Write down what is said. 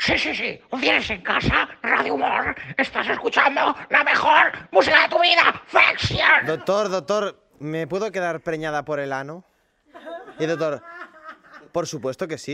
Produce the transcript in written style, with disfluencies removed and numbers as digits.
Sí. Un viernes en casa, Radio Humor. Estás escuchando la mejor música de tu vida. ¡Flexion! Doctor, ¿me puedo quedar preñada por el ano? Y doctor, por supuesto que sí.